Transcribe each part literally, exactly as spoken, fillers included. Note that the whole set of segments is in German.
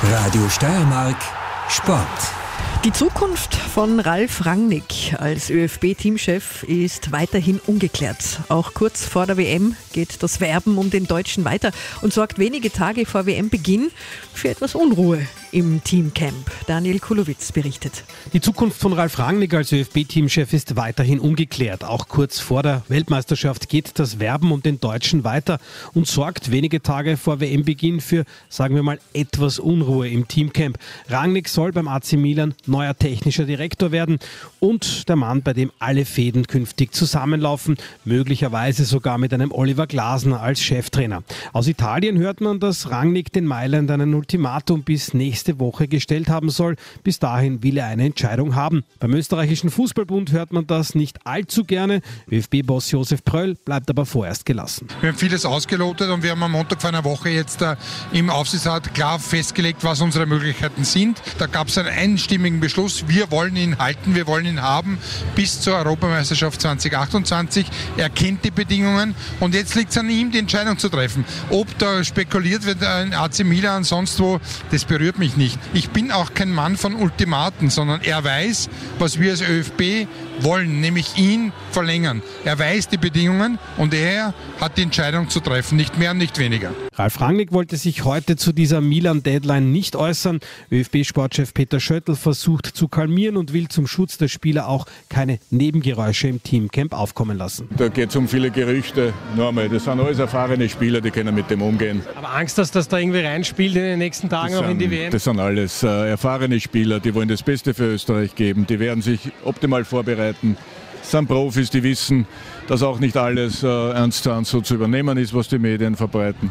Radio Steiermark Sport. Die Zukunft von Ralf Rangnick als ÖFB-Teamchef ist weiterhin ungeklärt. Auch kurz vor der W M geht das Werben um den Deutschen weiter und sorgt wenige Tage vor W M-Beginn für etwas Unruhe im Teamcamp. Daniel Kulowitz berichtet. Die Zukunft von Ralf Rangnick als ÖFB-Teamchef ist weiterhin ungeklärt. Auch kurz vor der Weltmeisterschaft geht das Werben um den Deutschen weiter und sorgt wenige Tage vor W M-Beginn für, sagen wir mal, etwas Unruhe im Teamcamp. Rangnick soll beim A C Milan neuer technischer Direktor werden und der Mann, bei dem alle Fäden künftig zusammenlaufen, möglicherweise sogar mit einem Oliver Glasner als Cheftrainer. Aus Italien hört man, dass Rangnick den Mailändern ein Ultimatum bis nächste Woche gestellt haben soll. Bis dahin will er eine Entscheidung haben. Beim österreichischen Fußballbund hört man das nicht allzu gerne. ÖFB-Boss Josef Pröll bleibt aber vorerst gelassen. Wir haben vieles ausgelotet und wir haben am Montag vor einer Woche jetzt äh, im Aufsichtsrat klar festgelegt, was unsere Möglichkeiten sind. Da gab es einen einstimmigen Beschluss. Wir wollen ihn halten, wir wollen ihn haben bis zur Europameisterschaft zwanzig achtundzwanzig. Er kennt die Bedingungen und jetzt liegt es an ihm, die Entscheidung zu treffen. Ob da spekuliert wird in A C Milan, sonst wo, das berührt mich nicht. Ich bin auch kein Mann von Ultimaten, sondern er weiß, was wir als ÖFB wollen, nämlich ihn verlängern. Er weiß die Bedingungen und er hat die Entscheidung zu treffen, nicht mehr und nicht weniger. Ralf Rangnick wollte sich heute zu dieser Milan-Deadline nicht äußern. ÖFB-Sportchef Peter Schöttl versucht zu kalmieren und will zum Schutz der Spieler auch keine Nebengeräusche im Teamcamp aufkommen lassen. Da geht es um viele Gerüchte. Nur einmal, das sind alles erfahrene Spieler, die können mit dem umgehen. Aber Angst, dass das da irgendwie reinspielt in den nächsten Tagen das auch sind, in die W M? Das sind alles äh, erfahrene Spieler, die wollen das Beste für Österreich geben. Die werden sich optimal vorbereiten. Das sind Profis, die wissen, dass auch nicht alles äh, eins zu eins so zu übernehmen ist, was die Medien verbreiten.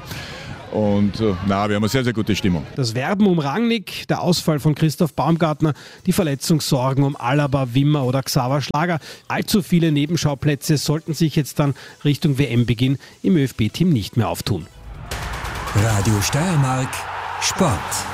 Und äh, na, wir haben eine sehr, sehr gute Stimmung. Das Werben um Rangnick, der Ausfall von Christoph Baumgartner, die Verletzungssorgen um Alaba, Wimmer oder Xaver Schlager. Allzu viele Nebenschauplätze sollten sich jetzt dann Richtung W M-Beginn im ÖFB-Team nicht mehr auftun. Radio Steiermark Sport.